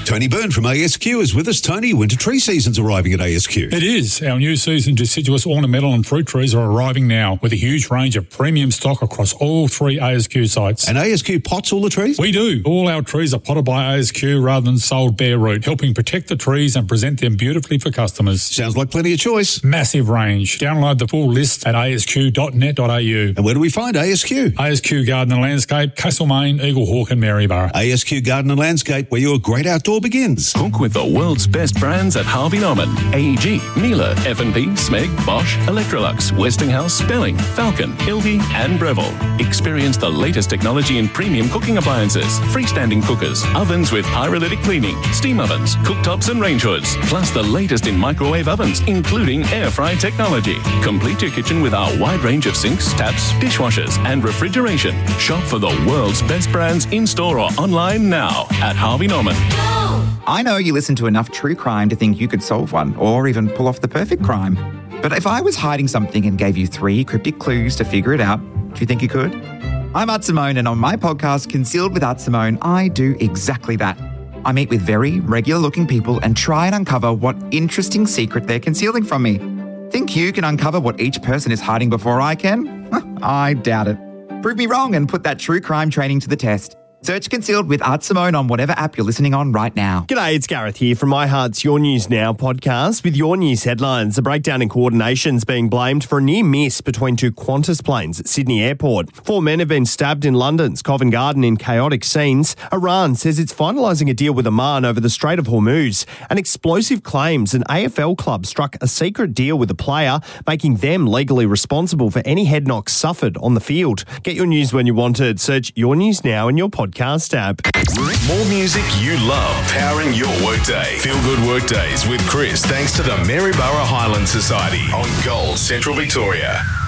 Tony Byrne from ASQ is with us. Tony, winter tree season's arriving at ASQ. It is. Our new season deciduous ornamental and fruit trees are arriving now with a huge range of premium stock across all 3 ASQ sites. And ASQ pots all the trees? We do. All our trees are potted by ASQ rather than sold bare root, helping protect the trees and present them beautifully for customers. Sounds like plenty of choice. Massive range. Download the full list at asq.net.au. And where do we find ASQ? ASQ Garden and Landscape, Castlemaine, Eaglehawk and Maryborough. ASQ Garden and Landscape, where your great outdoor begins. Cook with the world's best brands at Harvey Norman. AEG, Miele, F&P, Smeg, Bosch, Electrolux, Westinghouse, Belling, Falcon, Hilti and Breville. Experience the latest technology in premium cooking appliances, freestanding cookers, ovens with pyrolytic cleaning, steam ovens, cooktops and range hoods, plus the latest in microwave ovens, including air fry technology. Complete your kitchen with our wide range of sinks, taps, dishwashers and refrigeration. Shop for the world's best brands in-store or online now at Harvey Norman. I know you listen to enough true crime to think you could solve one or even pull off the perfect crime. But if I was hiding something and gave you 3 cryptic clues to figure it out, do you think you could? I'm Art Simone, and on my podcast, Concealed with Art Simone, I do exactly that. I meet with very regular-looking people and try and uncover what interesting secret they're concealing from me. Think you can uncover what each person is hiding before I can? I doubt it. Prove me wrong and put that true crime training to the test. Search Concealed with Art Simone on whatever app you're listening on right now. G'day, it's Gareth here from My Heart's Your News Now podcast with your news headlines. A breakdown in coordination's being blamed for a near miss between 2 Qantas planes at Sydney Airport. 4 men have been stabbed in London's Covent Garden in chaotic scenes. Iran says it's finalising a deal with Oman over the Strait of Hormuz. And explosive claims an AFL club struck a secret deal with a player, making them legally responsible for any head knocks suffered on the field. Get your news when you want it. Search Your News Now in your podcast app. More music you love, powering your workday. Feel good workdays with Chris, thanks to the Maryborough Highland Society on Gold Central Victoria.